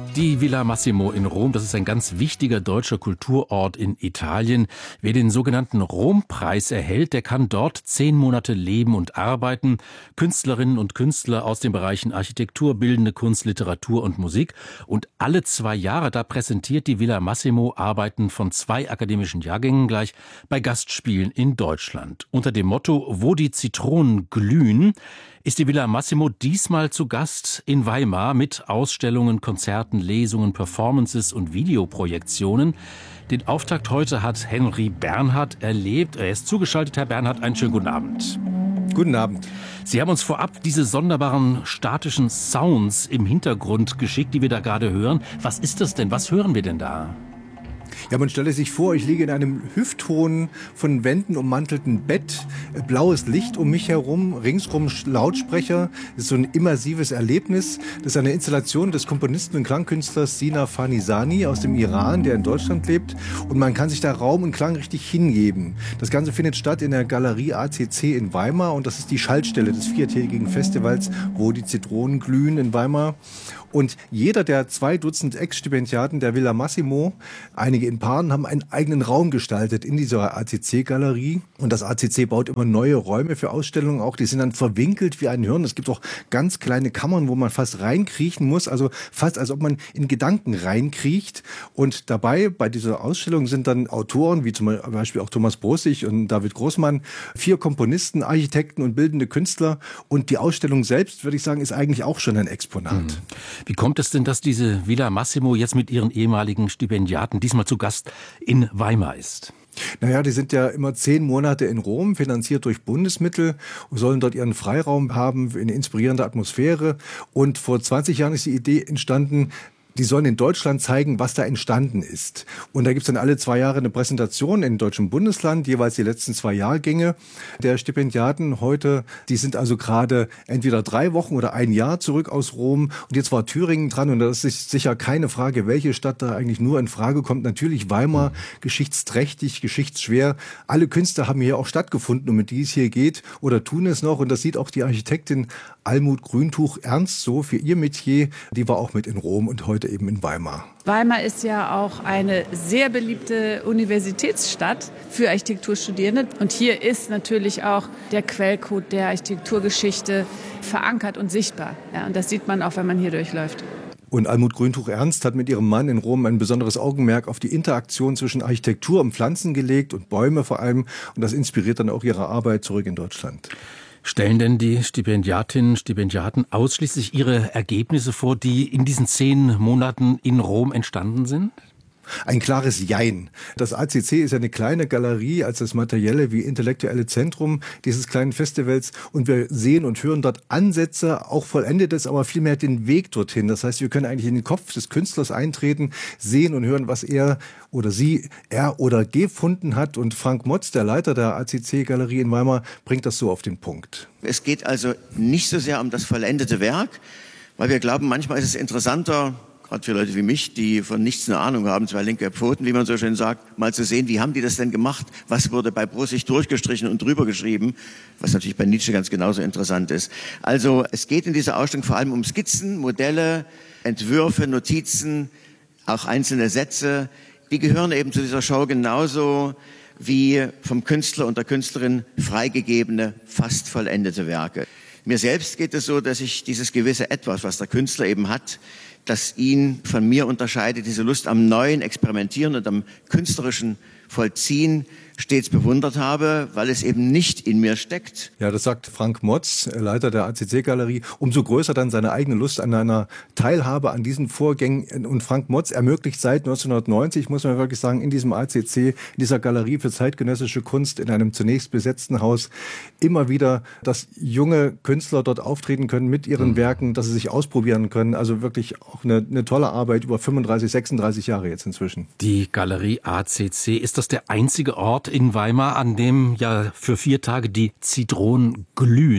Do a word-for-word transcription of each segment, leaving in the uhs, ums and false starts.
Die Villa Massimo in Rom, das ist ein ganz wichtiger deutscher Kulturort in Italien. Wer den sogenannten Rompreis erhält, der kann dort zehn Monate leben und arbeiten. Künstlerinnen und Künstler aus den Bereichen Architektur, bildende Kunst, Literatur und Musik. Und alle zwei Jahre, da präsentiert die Villa Massimo Arbeiten von zwei akademischen Jahrgängen gleich bei Gastspielen in Deutschland. Unter dem Motto „Wo die Zitronen glühen“ ist die Villa Massimo diesmal zu Gast in Weimar mit Ausstellungen, Konzerten, Lesungen, Performances und Videoprojektionen. Den Auftakt heute hat Henry Bernhard erlebt. Er ist zugeschaltet. Herr Bernhard, einen schönen guten Abend. Guten Abend. Sie haben uns vorab diese sonderbaren statischen Sounds im Hintergrund geschickt, die wir da gerade hören. Was ist das denn? Was hören wir denn da? Ja, man stelle sich vor, ich liege in einem hüfthohen, von Wänden ummantelten Bett, blaues Licht um mich herum, ringsrum Lautsprecher. Das ist so ein immersives Erlebnis. Das ist eine Installation des Komponisten und Klangkünstlers Sina Farnisani aus dem Iran, der in Deutschland lebt. Und man kann sich da Raum und Klang richtig hingeben. Das Ganze findet statt in der Galerie A C C in Weimar und das ist die Schaltstelle des viertägigen Festivals, wo die Zitronen glühen in Weimar. Und jeder der zwei Dutzend Ex-Stipendiaten der Villa Massimo, einige in Paaren, haben einen eigenen Raum gestaltet in dieser A C C-Galerie. Und das A C C baut immer neue Räume für Ausstellungen auch. Die sind dann verwinkelt wie ein Hirn. Es gibt auch ganz kleine Kammern, wo man fast reinkriechen muss. Also fast, als ob man in Gedanken reinkriecht. Und dabei, bei dieser Ausstellung, sind dann Autoren, wie zum Beispiel auch Thomas Bossig und David Großmann, vier Komponisten, Architekten und bildende Künstler. Und die Ausstellung selbst, würde ich sagen, ist eigentlich auch schon ein Exponat. Mhm. Wie kommt es denn, dass diese Villa Massimo jetzt mit ihren ehemaligen Stipendiaten diesmal zu Gast in Weimar ist? Naja, die sind ja immer zehn Monate in Rom, finanziert durch Bundesmittel, und sollen dort ihren Freiraum haben, eine inspirierende Atmosphäre. Und vor zwanzig Jahren ist die Idee entstanden, die sollen in Deutschland zeigen, was da entstanden ist. Und da gibt es dann alle zwei Jahre eine Präsentation im deutschen Bundesland, jeweils die letzten zwei Jahrgänge der Stipendiaten. Heute, die sind also gerade entweder drei Wochen oder ein Jahr zurück aus Rom. Und jetzt war Thüringen dran und das ist sicher keine Frage, welche Stadt da eigentlich nur in Frage kommt. Natürlich Weimar, geschichtsträchtig, geschichtsschwer. Alle Künstler haben hier auch stattgefunden, um die es hier geht oder tun es noch. Und das sieht auch die Architektin Almut Grüntuch-Ernst so für ihr Metier. Die war auch mit in Rom und heute eben in Weimar. Weimar ist ja auch eine sehr beliebte Universitätsstadt für Architekturstudierende. Und hier ist natürlich auch der Quellcode der Architekturgeschichte verankert und sichtbar. Ja, und das sieht man auch, wenn man hier durchläuft. Und Almut Grüntuch-Ernst hat mit ihrem Mann in Rom ein besonderes Augenmerk auf die Interaktion zwischen Architektur und Pflanzen gelegt und Bäume vor allem. Und das inspiriert dann auch ihre Arbeit zurück in Deutschland. Stellen denn die Stipendiatinnen, Stipendiaten ausschließlich ihre Ergebnisse vor, die in diesen zehn Monaten in Rom entstanden sind? Ein klares Jein. Das A C C ist eine kleine Galerie als das materielle wie intellektuelle Zentrum dieses kleinen Festivals und wir sehen und hören dort Ansätze, auch vollendetes, aber vielmehr den Weg dorthin. Das heißt, wir können eigentlich in den Kopf des Künstlers eintreten, sehen und hören, was er oder sie, er oder gefunden hat. Und Frank Motz, der Leiter der A C C-Galerie in Weimar, bringt das so auf den Punkt. Es geht also nicht so sehr um das vollendete Werk, weil wir glauben, manchmal ist es interessanter, gerade für Leute wie mich, die von nichts eine Ahnung haben, zwei linke Pfoten, wie man so schön sagt, mal zu sehen, wie haben die das denn gemacht? Was wurde bei Bossig durchgestrichen und drüber geschrieben? Was natürlich bei Nietzsche ganz genauso interessant ist. Also es geht in dieser Ausstellung vor allem um Skizzen, Modelle, Entwürfe, Notizen, auch einzelne Sätze. Die gehören eben zu dieser Show genauso wie vom Künstler und der Künstlerin freigegebene, fast vollendete Werke. Mir selbst geht es so, dass ich dieses gewisse Etwas, was der Künstler eben hat, das ihn von mir unterscheidet, diese Lust am neuen Experimentieren und am künstlerischen Vollziehen stets bewundert habe, weil es eben nicht in mir steckt. Ja, das sagt Frank Motz, Leiter der A C C-Galerie. Umso größer dann seine eigene Lust an einer Teilhabe an diesen Vorgängen. Und Frank Motz ermöglicht seit neunzehnhundertneunzig, muss man wirklich sagen, in diesem A C C, in dieser Galerie für zeitgenössische Kunst, in einem zunächst besetzten Haus, immer wieder, dass junge Künstler dort auftreten können mit ihren mhm. Werken, dass sie sich ausprobieren können. Also wirklich auch eine, eine tolle Arbeit über fünfunddreißig, sechsunddreißig Jahre jetzt inzwischen. Die Galerie A C C, ist das der einzige Ort in Weimar, an dem ja für vier Tage die Zitronen glühen?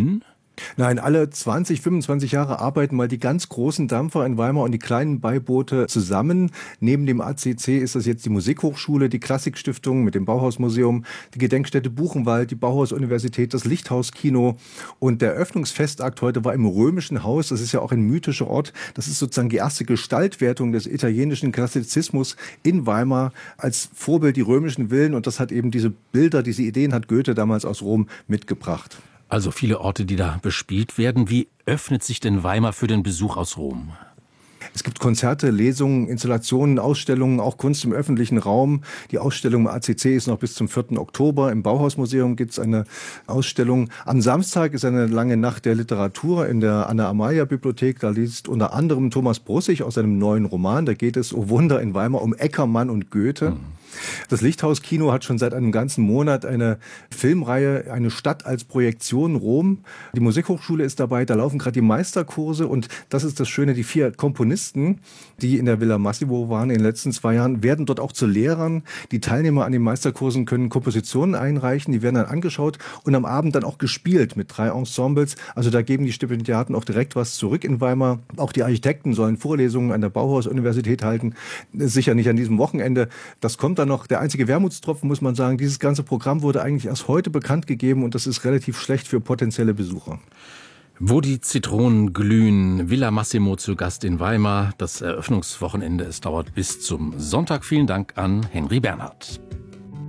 Nein, alle zwanzig, fünfundzwanzig Jahre arbeiten mal die ganz großen Dampfer in Weimar und die kleinen Beiboote zusammen. Neben dem A C C ist das jetzt die Musikhochschule, die Klassikstiftung mit dem Bauhausmuseum, die Gedenkstätte Buchenwald, die Bauhaus-Universität, das Lichthauskino. Und der Eröffnungsfestakt heute war im Römischen Haus. Das ist ja auch ein mythischer Ort. Das ist sozusagen die erste Gestaltwertung des italienischen Klassizismus in Weimar. Als Vorbild die römischen Villen. Und das hat eben diese Bilder, diese Ideen hat Goethe damals aus Rom mitgebracht. Also viele Orte, die da bespielt werden. Wie öffnet sich denn Weimar für den Besuch aus Rom? Es gibt Konzerte, Lesungen, Installationen, Ausstellungen, auch Kunst im öffentlichen Raum. Die Ausstellung im A C C ist noch bis zum vierten Oktober. Im Bauhausmuseum gibt es eine Ausstellung. Am Samstag ist eine lange Nacht der Literatur in der Anna-Amalia-Bibliothek. Da liest unter anderem Thomas Brussig aus seinem neuen Roman. Da geht es, oh Wunder, in Weimar um Eckermann und Goethe. Mhm. Das Lichthauskino hat schon seit einem ganzen Monat eine Filmreihe, eine Stadt als Projektion Rom. Die Musikhochschule ist dabei, da laufen gerade die Meisterkurse und das ist das Schöne, die vier Komponisten, die in der Villa Massimo waren in den letzten zwei Jahren, werden dort auch zu Lehrern. Die Teilnehmer an den Meisterkursen können Kompositionen einreichen, die werden dann angeschaut und am Abend dann auch gespielt mit drei Ensembles. Also da geben die Stipendiaten auch direkt was zurück in Weimar. Auch die Architekten sollen Vorlesungen an der Bauhaus-Universität halten, sicher nicht an diesem Wochenende. Das kommt dann noch. Der einzige Wermutstropfen, muss man sagen, dieses ganze Programm wurde eigentlich erst heute bekannt gegeben und das ist relativ schlecht für potenzielle Besucher. Wo die Zitronen glühen, Villa Massimo zu Gast in Weimar. Das Eröffnungswochenende, es dauert bis zum Sonntag. Vielen Dank an Henry Bernhard.